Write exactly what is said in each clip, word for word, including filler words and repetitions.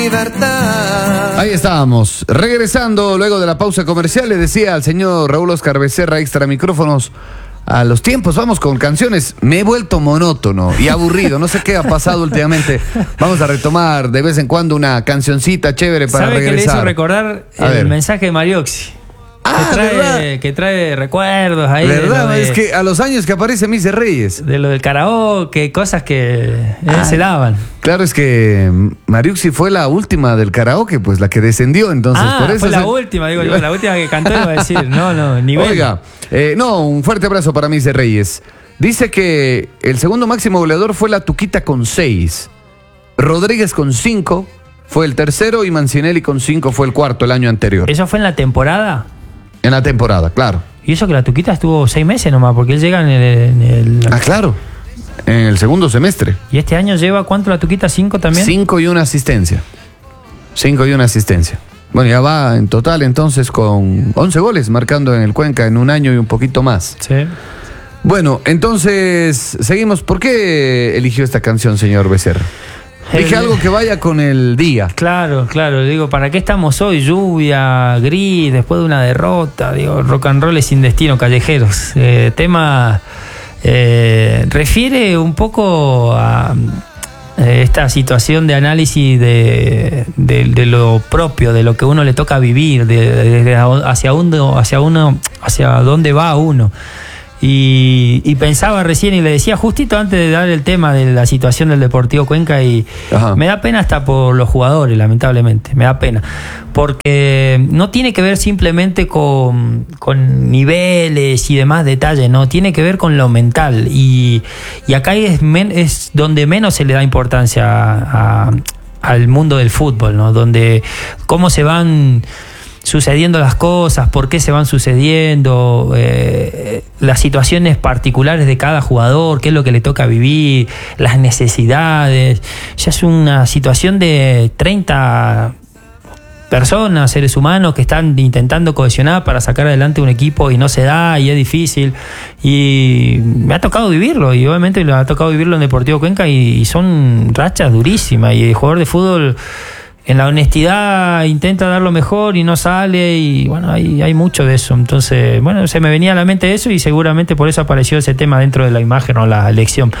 Ahí estábamos, regresando luego de la pausa comercial. Le decía al señor Raúl Oscar Becerra, extra micrófonos, a los tiempos, vamos con canciones. Me he vuelto monótono y aburrido, no sé qué ha pasado últimamente. Vamos a retomar de vez en cuando una cancioncita chévere para ¿Sabe regresar? ¿Sabe que le hizo recordar a el ver. mensaje de Marioxi? Ah, que, trae, ¿verdad? que trae recuerdos ahí. ¿Verdad? De, de, es que a los años que aparece Miser Reyes. De lo del karaoke, cosas que eh, Ah, se daban. Claro, es que Mariuxi fue la última del karaoke, pues la que descendió, entonces Ah, por eso fue la se... última, digo yo, la última que cantó iba a decir, no, no, nivel. Oiga, eh, no, un fuerte abrazo para Miser Reyes. Dice que el segundo máximo goleador fue la Tuquita con seis, Rodríguez con cinco fue el tercero y Mancinelli con cinco fue el cuarto el año anterior. ¿Eso fue en la temporada? En la temporada, claro. Y eso que la Tuquita estuvo seis meses nomás, porque él llega en el... En el Ah, claro. En el segundo semestre. ¿Y este año lleva cuánto la Tuquita? ¿Cinco también? Cinco y una asistencia. Cinco y una asistencia. Bueno, ya va en total entonces con once goles marcando en el Cuenca en un año y un poquito más. Sí. Bueno, entonces seguimos. ¿Por qué eligió esta canción, señor Becerra? Dije algo que vaya con el día. Claro, claro, digo, ¿para qué estamos hoy? Lluvia, gris, después de una derrota, digo, rock and roll es sin destino, callejeros. Eh, tema eh, refiere un poco a eh, esta situación de análisis de, de, de lo propio, de lo que uno le toca vivir, de, de, de hacia uno, hacia uno, hacia dónde va uno. Y, y pensaba recién y le decía justito antes de dar el tema de la situación del Deportivo Cuenca y Ajá. me da pena hasta por los jugadores, lamentablemente, me da pena, porque no tiene que ver simplemente con, con niveles y demás detalles, no, tiene que ver con lo mental y, y acá es, men, es donde menos se le da importancia a, a, al mundo del fútbol, ¿no? Donde cómo se van sucediendo las cosas, por qué se van sucediendo, eh, las situaciones particulares de cada jugador, qué es lo que le toca vivir, las necesidades. Ya es una situación de treinta personas, seres humanos que están intentando cohesionar para sacar adelante un equipo y no se da y es difícil. Y me ha tocado vivirlo y obviamente me ha tocado vivirlo en Deportivo Cuenca y, y son rachas durísimas y el jugador de fútbol en la honestidad intenta dar lo mejor y no sale y bueno, hay, hay mucho de eso. Entonces, bueno, se me venía a la mente eso y seguramente por eso apareció ese tema dentro de la imagen o la elección.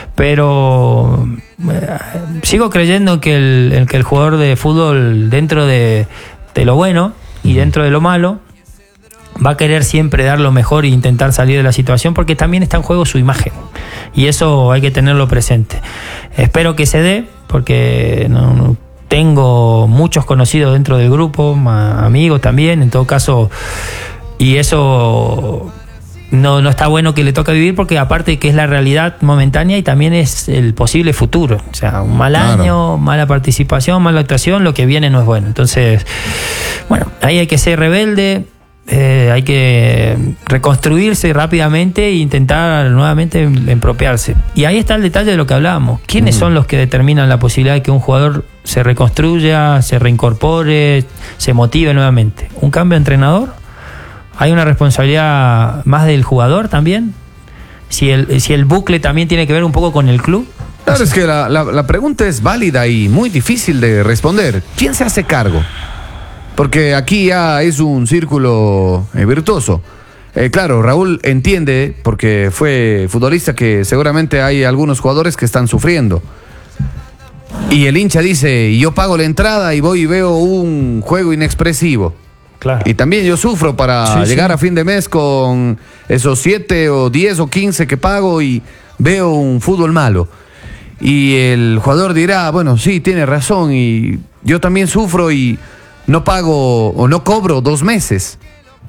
Pero eh, sigo creyendo que el, el, que el jugador de fútbol dentro de, de lo bueno y dentro de lo malo va a querer siempre dar lo mejor e intentar salir de la situación porque también está en juego su imagen y eso hay que tenerlo presente. Espero que se dé porque no, no tengo muchos conocidos dentro del grupo, amigos también, en todo caso, y eso no, no está bueno que le toca vivir porque aparte que es la realidad momentánea y también es el posible futuro. O sea, un mal Claro. año, mala participación, mala actuación, lo que viene no es bueno. Entonces, bueno, ahí hay que ser rebelde. Eh, hay que reconstruirse rápidamente e intentar nuevamente empropiarse. Y ahí está el detalle de lo que hablábamos. ¿Quiénes uh-huh. son los que determinan la posibilidad de que un jugador se reconstruya, se reincorpore, se motive nuevamente? ¿Un cambio de entrenador? ¿Hay una responsabilidad más del jugador también? Si el, si el bucle también tiene que ver un poco con el club. Claro, es que la, la, la pregunta es válida y muy difícil de responder. ¿Quién se hace cargo? Porque aquí ya es un círculo eh, virtuoso. Eh, claro, Raúl entiende, porque fue futbolista, que seguramente hay algunos jugadores que están sufriendo. Y el hincha dice, yo pago la entrada y voy y veo un juego inexpresivo. Claro. Y también yo sufro para sí, llegar sí. a fin de mes con esos siete o diez o quince que pago y veo un fútbol malo. Y el jugador dirá, bueno, sí, tiene razón y yo también sufro y no pago o no cobro dos meses.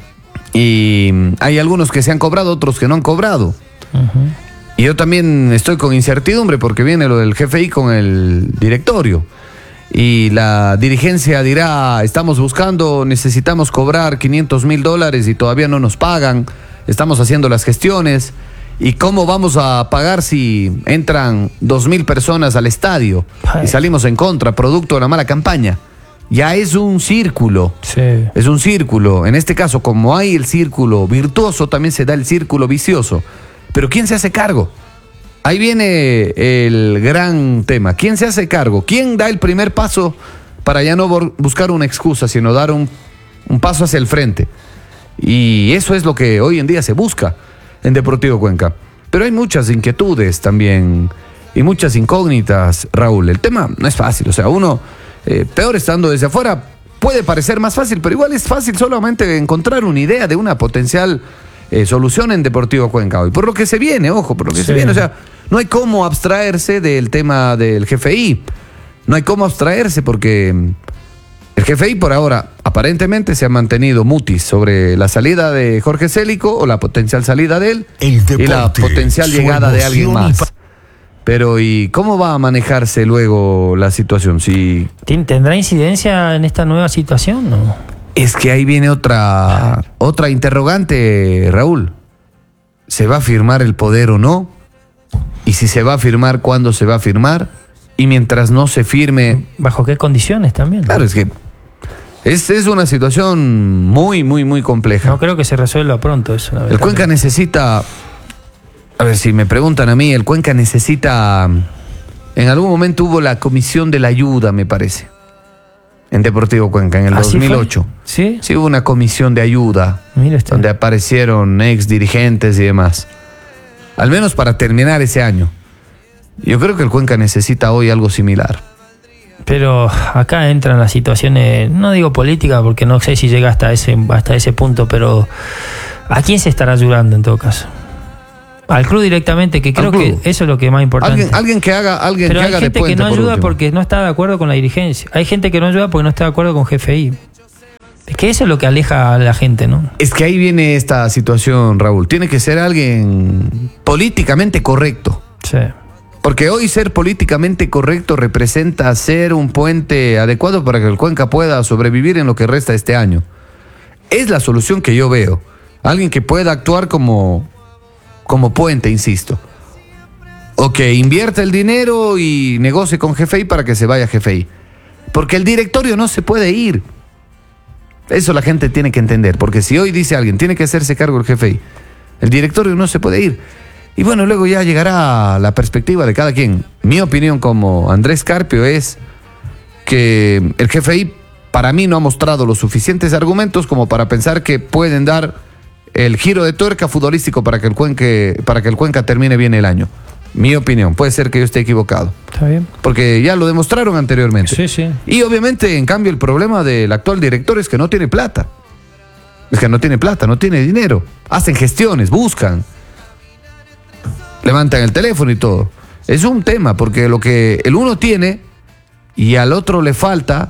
Y hay algunos que se han cobrado, otros que no han cobrado. Uh-huh. Y yo también estoy con incertidumbre porque viene lo del G F I con el directorio. Y la dirigencia dirá, estamos buscando, necesitamos cobrar quinientos mil dólares y todavía no nos pagan. Estamos haciendo las gestiones. ¿Y cómo vamos a pagar si entran dos mil personas al estadio y salimos en contra, producto de la mala campaña? Ya es un círculo, sí. es un círculo. En este caso, como hay el círculo virtuoso, también se da el círculo vicioso. Pero ¿quién se hace cargo? Ahí viene el gran tema. ¿Quién se hace cargo? ¿Quién da el primer paso para ya no buscar una excusa, sino dar un, un paso hacia el frente. Y eso es lo que hoy en día se busca en Deportivo Cuenca. Pero hay muchas inquietudes también y muchas incógnitas, Raúl. El tema no es fácil, o sea, uno, eh, peor estando desde afuera, puede parecer más fácil, pero igual es fácil solamente encontrar una idea de una potencial eh, solución en Deportivo Cuenca hoy. Por lo que se viene, ojo, por lo que sí. se viene, o sea, no hay cómo abstraerse del tema del G F I. No hay cómo abstraerse porque el G F I por ahora aparentemente se ha mantenido mutis sobre la salida de Jorge Célico o la potencial salida de él el deporte, y la potencial llegada de alguien más. Pero ¿y cómo va a manejarse luego la situación? Si ¿Tendrá incidencia en esta nueva situación? ¿No? Es que ahí viene otra, otra interrogante, Raúl. ¿Se va a firmar el poder o no? Y si se va a firmar, ¿cuándo se va a firmar? Y mientras no se firme... ¿Bajo qué condiciones también? Claro, es que es, es una situación muy, muy, muy compleja. No creo que se resuelva pronto eso. La verdad. El Cuenca necesita... A ver, si me preguntan a mí, el Cuenca necesita... En algún momento hubo la Comisión de la Ayuda, me parece, en Deportivo Cuenca, en el dos mil ocho. ¿Sí? Sí, hubo una comisión de ayuda, Mira usted, donde aparecieron ex dirigentes y demás. Al menos para terminar ese año. Yo creo que el Cuenca necesita hoy algo similar. Pero acá entran las situaciones, no digo política, porque no sé si llega hasta ese, hasta ese punto, pero ¿a quién se estará ayudando en todo caso? Al club directamente, que creo que eso es lo que es más importante. Alguien, alguien que haga, alguien pero que hay haga gente de puente, que no ayuda por porque no está de acuerdo con la dirigencia. Hay gente que no ayuda porque no está de acuerdo con G F I. Es que eso es lo que aleja a la gente, ¿no? Es que ahí viene esta situación, Raúl. Tiene que ser alguien políticamente correcto. Sí. Porque hoy ser políticamente correcto representa ser un puente adecuado para que el Cuenca pueda sobrevivir en lo que resta este año. Es la solución que yo veo. Alguien que pueda actuar como, como puente, insisto. O que invierta el dinero y negocie con G F I para que se vaya a G F I. Porque el directorio no se puede ir. Eso la gente tiene que entender. Porque si hoy dice alguien, tiene que hacerse cargo el G F I, el directorio no se puede ir. Y bueno, luego ya llegará la perspectiva de cada quien. Mi opinión como Andrés Carpio es que el G F I para mí no ha mostrado los suficientes argumentos como para pensar que pueden dar el giro de tuerca futbolístico para que el Cuenca, para que el Cuenca termine bien el año. Mi opinión, puede ser que yo esté equivocado. Está bien. Porque ya lo demostraron anteriormente. Sí, sí. Y obviamente, en cambio, el problema del actual director es que no tiene plata. Es que no tiene plata, no tiene dinero. Hacen gestiones, buscan. Levantan el teléfono y todo. Es un tema, porque lo que el uno tiene y al otro le falta,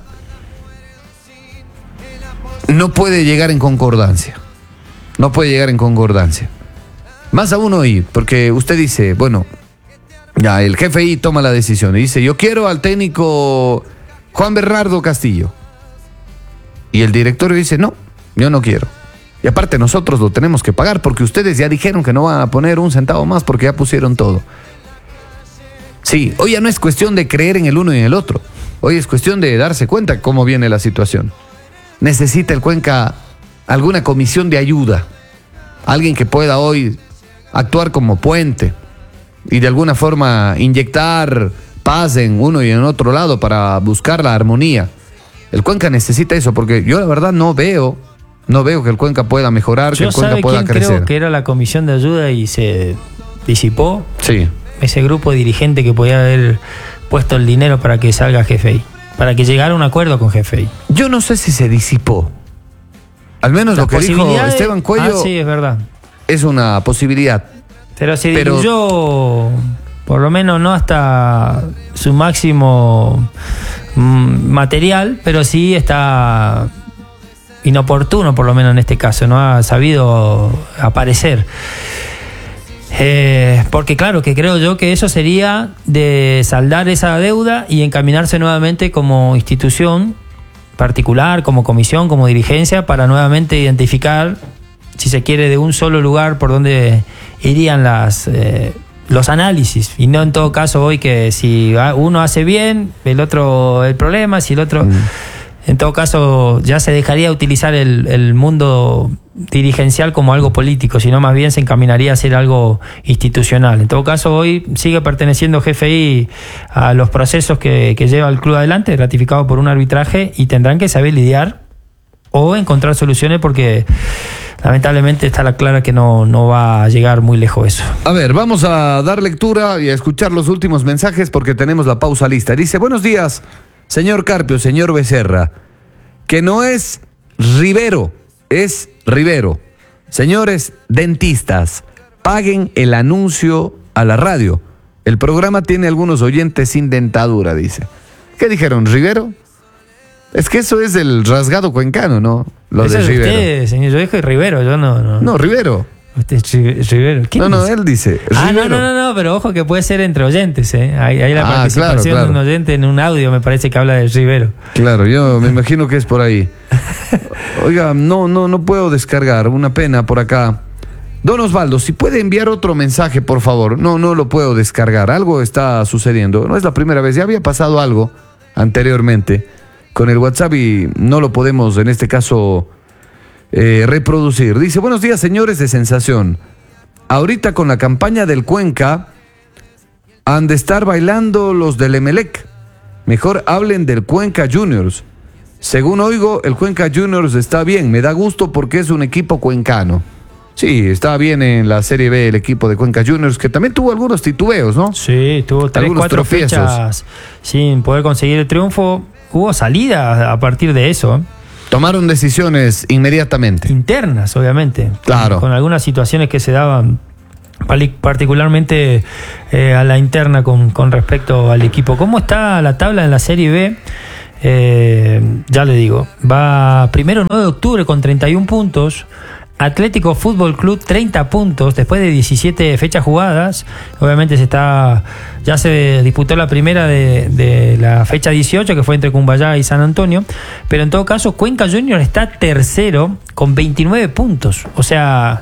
no puede llegar en concordancia. No puede llegar en concordancia. Más aún hoy, porque usted dice, bueno, ya el G F I toma la decisión y dice, yo quiero al técnico Juan Bernardo Castillo. Y el directorio dice, no, yo no quiero. Y aparte nosotros lo tenemos que pagar porque ustedes ya dijeron que no van a poner un centavo más porque ya pusieron todo. Sí, hoy ya no es cuestión de creer en el uno y en el otro. Hoy es cuestión de darse cuenta cómo viene la situación. Necesita el Cuenca alguna comisión de ayuda. Alguien que pueda hoy actuar como puente y de alguna forma inyectar paz en uno y en otro lado para buscar la armonía. El Cuenca necesita eso porque yo la verdad no veo... No veo que el Cuenca pueda mejorar, Yo que el Cuenca pueda quién crecer. Creo que era la comisión de ayuda y se disipó. Sí. Ese grupo dirigente que podía haber puesto el dinero para que salga G F I, para que llegara a un acuerdo con G F I. Yo no sé si se disipó. Al menos Las lo que dijo Esteban Cuello ah, sí, es verdad. es una posibilidad. Pero se Pero... diluyó, por lo menos no hasta su máximo mm, material, pero sí está... inoportuno, por lo menos en este caso, no ha sabido aparecer. Eh, porque claro, que creo yo que eso sería de saldar esa deuda y encaminarse nuevamente como institución particular, como comisión, como dirigencia, para nuevamente identificar, si se quiere, de un solo lugar por donde irían las... Eh, los análisis, y no en todo caso hoy que si uno hace bien, el otro el problema, si el otro... Mm. en todo caso ya se dejaría de utilizar el, el mundo dirigencial como algo político, sino más bien se encaminaría a ser algo institucional. En todo caso, hoy sigue perteneciendo G F I a los procesos que, que lleva el club adelante, ratificado por un arbitraje, y tendrán que saber lidiar o encontrar soluciones, porque lamentablemente está la clara que no, no va a llegar muy lejos eso. A ver, vamos a dar lectura y a escuchar los últimos mensajes porque tenemos la pausa lista. Dice, buenos días, señor Carpio, señor Becerra, que no es Rivero, es Rivero. Señores dentistas, paguen el anuncio a la radio. El programa tiene algunos oyentes sin dentadura, dice. ¿Qué dijeron, Rivero? Es que eso es el rasgado cuencano, ¿no? Lo eso de es Rivero. Usted, señor, yo dije Rivero, yo no... No, no Rivero. Usted es Rivero. ¿Quién no, no, dice? él dice Ah, Rivero. no, no, no, no, pero ojo que puede ser entre oyentes, ¿eh? Hay, hay la Ah, participación claro, claro. de un oyente en un audio, me parece que habla de Rivero. Claro, yo me imagino que es por ahí. Oiga, no, no, no puedo descargar, una pena por acá. Don Osvaldo, si puede enviar otro mensaje, por favor. No, no lo puedo descargar, algo está sucediendo. No es la primera vez, ya había pasado algo anteriormente con el WhatsApp y no lo podemos, en este caso, eh, reproducir. Dice, buenos días, señores de Sensación. Ahorita con la campaña del Cuenca han de estar bailando los del Emelec. Mejor hablen del Cuenca Juniors. Según oigo, el Cuenca Juniors está bien. Me da gusto porque es un equipo cuencano. Sí, está bien en la Serie B el equipo de Cuenca Juniors, que también tuvo algunos titubeos, ¿no? Sí, tuvo tres, algunos cuatro tropiezos. fechas sin poder conseguir el triunfo. Hubo salida a partir de eso, ¿eh? Tomaron decisiones inmediatamente. Internas, obviamente. Claro. Con, con algunas situaciones que se daban particularmente eh, a la interna con, con respecto al equipo. ¿Cómo está la tabla en la Serie B? Eh, ya le digo, va primero nueve de octubre con treinta y un puntos. Atlético Fútbol Club treinta puntos después de diecisiete fechas jugadas. Obviamente se está ya se disputó la primera de, de la fecha dieciocho, que fue entre Cumbayá y San Antonio, pero en todo caso Cuenca Junior está tercero con veintinueve puntos. O sea,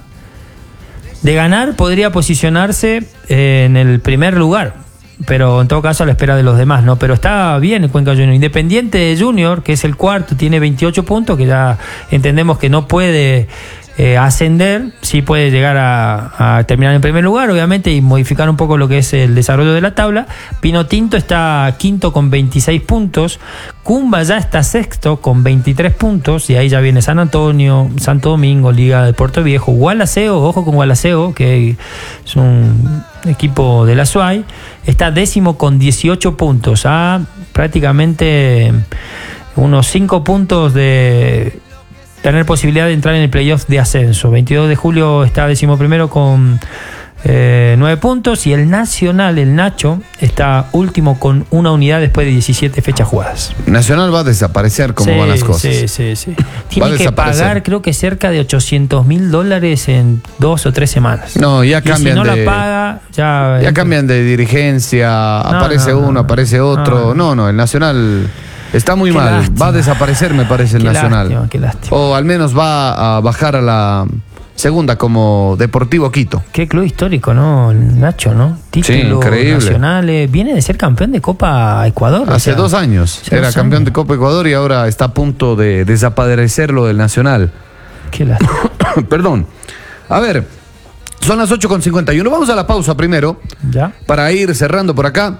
de ganar podría posicionarse en el primer lugar, pero en todo caso a la espera de los demás, ¿no? Pero está bien el Cuenca Junior. Independiente de Junior, que es el cuarto, tiene veintiocho puntos, que ya entendemos que no puede eh, ascender, sí puede llegar a, a terminar en primer lugar, obviamente, y modificar un poco lo que es el desarrollo de la tabla. Pino Tinto está quinto con veintiséis puntos, Cumbayá está sexto con veintitrés puntos, y ahí ya viene San Antonio, Santo Domingo, Liga de Puerto Viejo, Gualaceo, ojo con Gualaceo, que es un equipo de la S U A Y, está décimo con dieciocho puntos, a prácticamente unos cinco puntos de tener posibilidad de entrar en el playoff de ascenso. veintidós de julio está décimo primero con eh, nueve puntos, y el Nacional, el Nacho, está último con una unidad después de diecisiete fechas jugadas. Nacional va a desaparecer como sí, van las cosas. Sí, sí, sí. Tiene que pagar, creo que cerca de ochocientos mil dólares en dos o tres semanas. No, ya y cambian si no de, la paga, ya... Ya cambian de dirigencia, no, aparece no, uno, no, aparece otro. No, no, no, el Nacional está muy Qué mal. lástima. Va a desaparecer, me parece, el Qué Nacional. lástima, qué lástima. O al menos va a bajar a la segunda como Deportivo Quito. Qué club histórico, ¿no? El Nacho, ¿no? Títulos Sí, increíble. nacionales. Viene de ser campeón de Copa Ecuador. Hace o sea, dos años hace era dos campeón años. de Copa Ecuador y ahora está a punto de desaparecer lo del Nacional. Qué lástima. Perdón. A ver, son las ocho con cincuenta y uno. Vamos a la pausa primero ¿Ya? para ir cerrando por acá.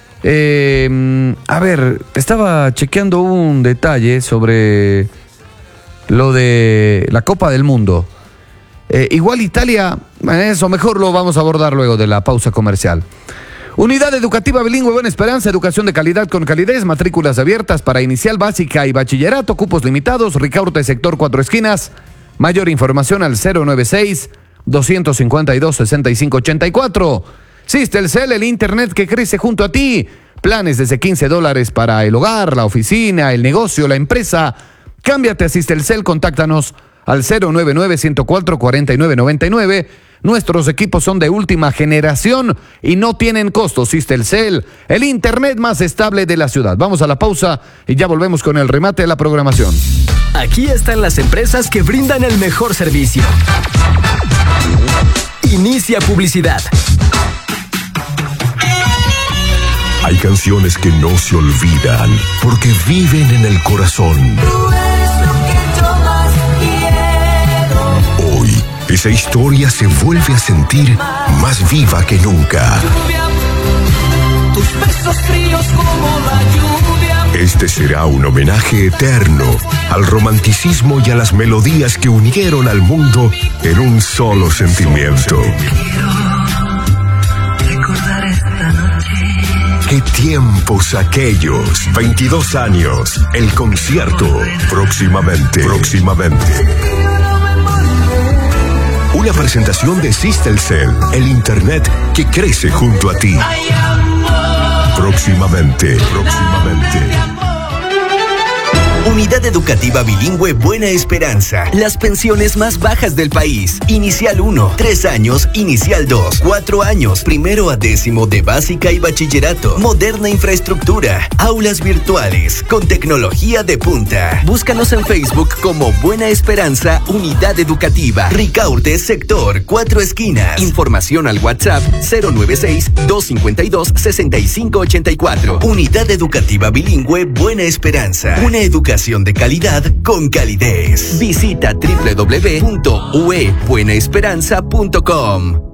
Eh, a ver, estaba chequeando un detalle sobre lo de la Copa del Mundo. Eh, igual Italia, eso mejor lo vamos a abordar luego de la pausa comercial. Unidad Educativa Bilingüe Buena Esperanza, educación de calidad con calidez, matrículas abiertas para inicial, básica y bachillerato, cupos limitados, Ricaurte, sector Cuatro Esquinas. Mayor información al cero nueve seis, dos cinco dos, seis cinco ocho cuatro. Sistelcel, el internet que crece junto a ti. Planes desde quince dólares para el hogar, la oficina, el negocio, la empresa. Cámbiate a Sistelcel, contáctanos al cero nueve nueve, uno cero cuatro, cuatro nueve nueve nueve. Nuestros equipos son de última generación y no tienen costos. Sistelcel, el internet más estable de la ciudad. Vamos a la pausa y ya volvemos con el remate de la programación. Aquí están las empresas que brindan el mejor servicio. Inicia publicidad. Hay canciones que no se olvidan porque viven en el corazón. Hoy, esa historia se vuelve a sentir más viva que nunca. Tus besos fríos como la lluvia. Este será un homenaje eterno al romanticismo y a las melodías que unieron al mundo en un solo sentimiento. ¡Qué tiempos aquellos! veintidós años. El concierto. Próximamente. Próximamente. Una presentación de Sistelcel, el internet que crece junto a ti. Próximamente. Próximamente. Unidad Educativa Bilingüe Buena Esperanza. Las pensiones más bajas del país. Inicial uno, tres años, Inicial dos, cuatro años, primero a décimo de básica y bachillerato. Moderna infraestructura. Aulas virtuales con tecnología de punta. Búscanos en Facebook como Buena Esperanza Unidad Educativa. Ricaurte, sector Cuatro Esquinas. Información al WhatsApp cero nueve seis, dos cinco dos, seis cinco ocho cuatro. Unidad Educativa Bilingüe Buena Esperanza. Una educación de calidad con calidez. Visita doble u doble u doble u punto u e buena esperanza punto com.